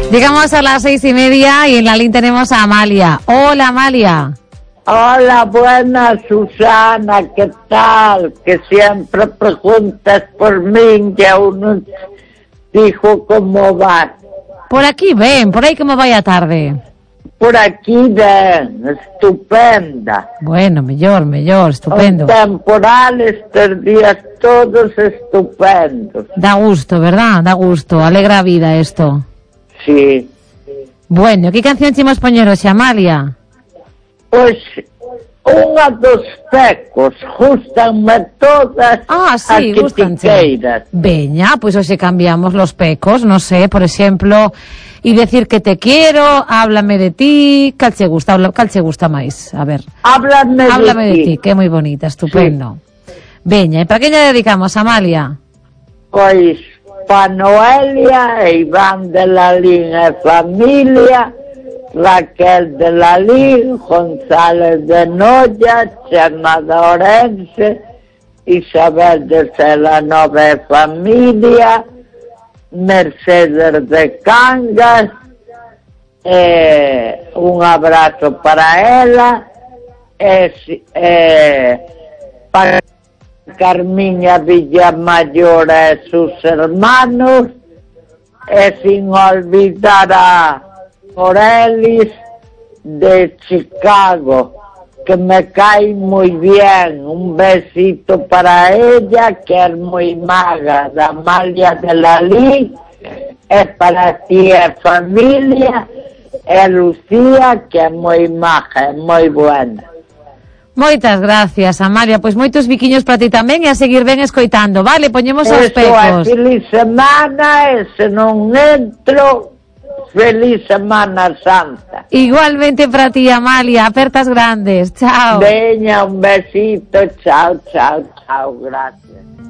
Llegamos a las 6:30 y en la línea tenemos a Amalia. Hola, Amalia. Hola, buenas, Susana, ¿qué tal? Que siempre preguntas por mí, ya uno dijo cómo va. Por aquí ven, por ahí cómo vaya tarde. Por aquí ven, estupenda. Bueno, mejor, estupendo. Un temporal, estos días todos estupendos. Da gusto, ¿verdad? Da gusto, alegra a vida esto. Sí. Bueno, ¿qué canción chimos poñeros, Amalia? Pues, unha dos pecos, gustanme todas sí, as que gustanche. ti queiras. Veña, pues hoxe cambiamos los pecos, no sé, por ejemplo, y decir que te quiero, háblame de ti, cal che gusta máis? A ver. Háblame de ti, que moi bonita, estupendo. Sí. Veña, e para que lle dedicamos, Amalia? Pois, pa Noelia, Iván de Lalín e familia, Raquel de Lalín, González de Noya, Chema de Orense, Isabel de Celanova e familia, Mercedes de Cangas, un abrazo para ela, para Carmiña Villamayor e sus hermanos, sin olvidar a Morelis de Chicago, que me cae muy bien. Un besito para ella, que es muy maga, de Amalia de Lalín, es para ti e familia, e Lucía, que é moi maja, é moi buena. Moitas gracias, Amalia. Pois moitos biquiños para ti tamén e a seguir ben escoitando, vale? Poñemos os pecos. Feliz semana, e se non entro, feliz Semana Santa. Igualmente para ti, Amalia. Apertas grandes. Chao. Veña, un besito. Chao, chao, chao. Gracias.